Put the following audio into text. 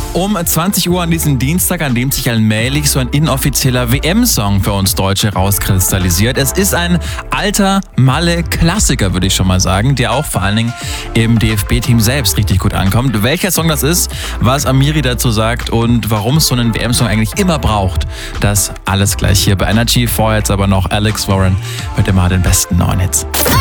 Um 20 Uhr an diesem Dienstag, an dem sich allmählich so ein inoffizieller WM-Song für uns Deutsche rauskristallisiert. Es ist ein alter Malle-Klassiker, würde ich schon mal sagen, der auch vor allen Dingen im DFB-Team selbst richtig gut ankommt. Welcher Song das ist, was Amiri dazu sagt und warum es so einen WM-Song eigentlich immer braucht, das alles gleich hier bei Energy. Vorher jetzt aber noch Alex Warren mit immer den besten neuen Hits.